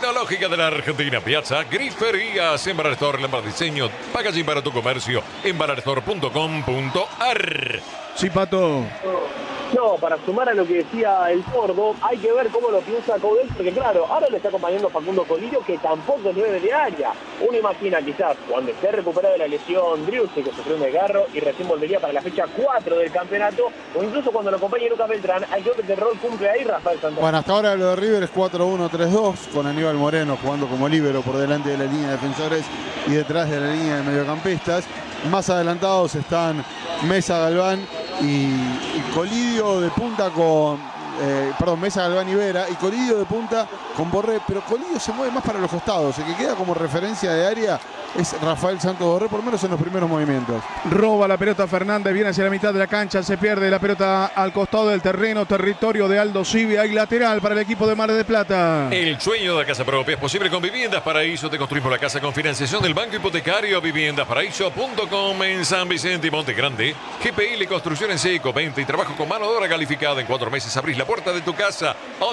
tecnológica de la Argentina. Piazza Griferías, Embalar Store, Lambar Diseño, packaging para tu comercio, embalarstore.com.ar. Sí, Pato. No, para sumar a lo que decía el Gordo, hay que ver cómo lo piensa Coudet, porque claro, ahora le está acompañando Facundo Colidio, que tampoco es 9 de área. Uno imagina quizás cuando esté recuperado de la lesión Driussi, que sufrió un desgarro y recién volvería para la fecha 4 del campeonato, o incluso cuando lo acompañe Lucas Beltrán, hay que ver qué rol cumple ahí Rafael Santos. Bueno, hasta ahora lo de River es 4-1-3-2, con Aníbal Moreno jugando como líbero por delante de la línea de defensores y detrás de la línea de mediocampistas. Más adelantados están Mesa, Galván y Colidio de punta con... Mesa, Galván y Vera, y Colidio de punta con Borré, pero Colidio se mueve más para los costados. El que queda como referencia de área es Rafael Santos Borré, por lo menos en los primeros movimientos. Roba la pelota Fernández, viene hacia la mitad de la cancha, se pierde la pelota al costado del terreno, territorio de Aldo Civi, hay lateral para el equipo de Mar del Plata. El sueño de la casa propia es posible con Viviendas Paraíso. Te construimos la casa con financiación del Banco Hipotecario. Viviendasparaíso.com en San Vicente y Monte Grande. GPL Construcción en Seco, venta y trabajo con mano de obra calificada. En 4 meses abrís la puerta de tu casa.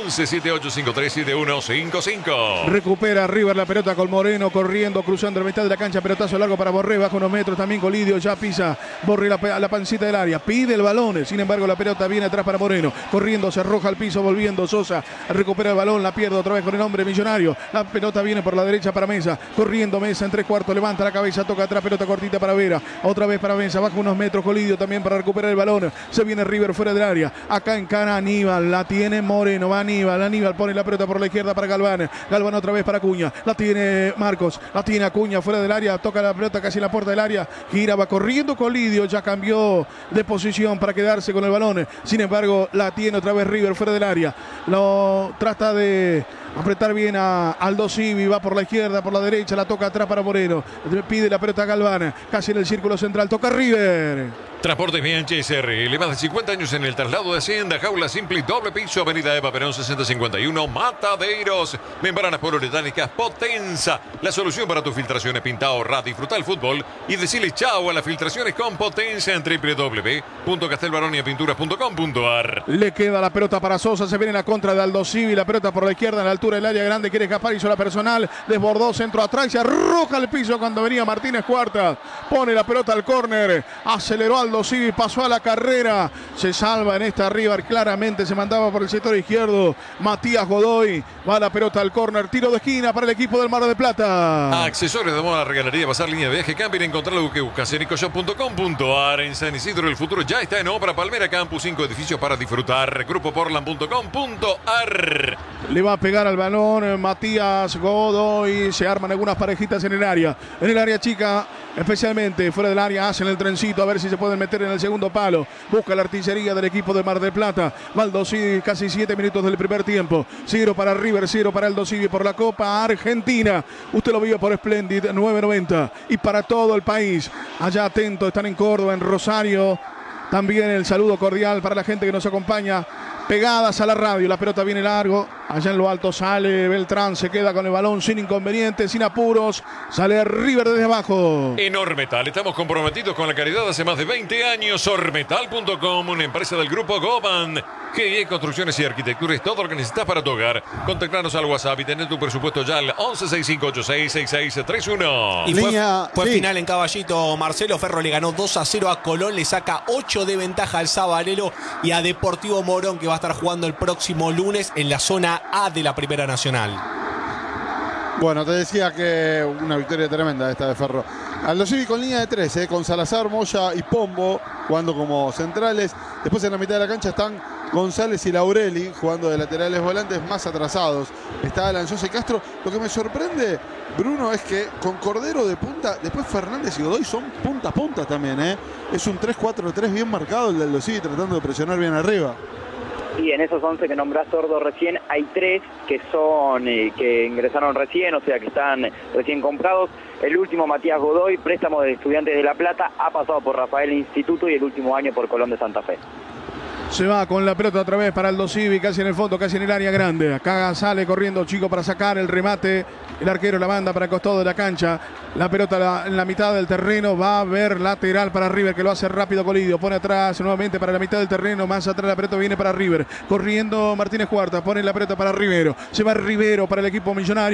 1178537155. Recupera River la pelota con Moreno corriendo, cruzando la mitad de la cancha, pelotazo largo para Borré, baja unos metros también Colidio, ya pisa Borré la pancita del área, pide el balón, sin embargo la pelota viene atrás para Moreno, corriendo, se arroja al piso, volviendo Sosa, recupera el balón, la pierde otra vez con el hombre millonario, la pelota viene por la derecha para Mesa, corriendo Mesa en 3/4, levanta la cabeza, toca atrás, pelota cortita para Vera, otra vez para Mesa, baja unos metros Colidio también para recuperar el balón, se viene River fuera del área, acá encara Aníbal, la tiene Moreno, va Aníbal pone la pelota por la izquierda para Galván otra vez para Acuña, la tiene Marcos, la tiene Acuña fuera del área, toca la pelota casi en la puerta del área, gira, va corriendo Colidio, ya cambió de posición para quedarse con el balón, sin embargo la tiene otra vez River fuera del área, lo trata de apretar bien a Aldo Civi, va por la izquierda, por la derecha, la toca atrás para Moreno, pide la pelota a Galván, casi en el círculo central, toca River. Transportes Bianchi SRL, más de 50 años en el traslado de Hacienda, jaula simple y doble piso, avenida Eva Perón 6051, Mataderos. Membranas poliuretánicas Potenza, la solución para tus filtraciones. Pinta, ahorra, disfruta el fútbol y decirle chao a las filtraciones con Potenza en www.castelbaroniapinturas.com.ar. Le queda la pelota para Sosa, se viene la contra de Aldo Civi, la pelota por la izquierda en la altura del área grande, quiere escapar, hizo la personal, desbordó, centro atrás, se arroja al piso cuando venía Martínez Cuarta, pone la pelota al córner, aceleró Aldo Civi, pasó a la carrera, se salva en esta River, claramente se mandaba por el sector izquierdo, Matías Godoy, va la pelota al córner, tiro de esquina para el equipo del Mar del Plata. Accesorios de moda, regalería, pasar línea de viaje, camping, encontrar lo que buscas en ecoshop.com.ar. En San Isidro el futuro ya está en obra, Palmera Campus, 5 edificios para disfrutar, grupoportland.com.ar. Le va a pegar al balón Matías Godoy, se arman algunas parejitas en el área chica, especialmente fuera del área, hacen el trencito a ver si se pueden meter en el segundo palo, busca la artillería del equipo de Mar del Plata, Aldo Civi, casi 7 minutos del primer tiempo, 0 para River, 0 para Aldo Civi por la Copa Argentina, usted lo vio por Splendid 990 y para todo el país, allá atento, están en Córdoba, en Rosario, también el saludo cordial para la gente que nos acompaña, pegadas a la radio, la pelota viene largo, allá en lo alto sale Beltrán, se queda con el balón sin inconvenientes, sin apuros, sale River desde abajo. En Ormetal estamos comprometidos con la calidad hace más de 20 años. Ormetal.com, una empresa del grupo Goban. GIE Construcciones y Arquitectura es todo lo que necesitas para tu hogar. Contactarnos al WhatsApp y tener tu presupuesto ya al 1165866631. Y fue final en Caballito. Marcelo Ferro le ganó 2-0 a Colón, le saca 8 de ventaja al Sabalero y a Deportivo Morón, que va a estar jugando el próximo lunes en la zona A de la Primera Nacional. Bueno, te decía que una victoria tremenda esta de Ferro. Aldo Civi con línea de 3, con Salazar, Moya y Pombo jugando como centrales. Después en la mitad de la cancha están González y Laureli jugando de laterales volantes más atrasados. Está Alan Sosa y Castro. Lo que me sorprende, Bruno, es que con Cordero de punta, después Fernández y Godoy son punta a punta también. Es un 3-4-3 bien marcado el de Aldo Civi, tratando de presionar bien arriba. Y en esos 11 que nombrás, Sordo, recién hay 3 que son que ingresaron recién, o sea que están recién comprados. El último, Matías Godoy, préstamo de Estudiantes de La Plata, ha pasado por Rafael Instituto y el último año por Colón de Santa Fe. Se va con la pelota otra vez para Aldo Civi, casi en el fondo, casi en el área grande. Acá sale corriendo Chico para sacar el remate. El arquero la manda para el costado de la cancha. La pelota en la mitad del terreno. Va a haber lateral para River, que lo hace rápido Colidio. Pone atrás nuevamente para la mitad del terreno. Más atrás la pelota viene para River. Corriendo Martínez Cuarta. Pone la pelota para Rivero. Se va Rivero para el equipo millonario.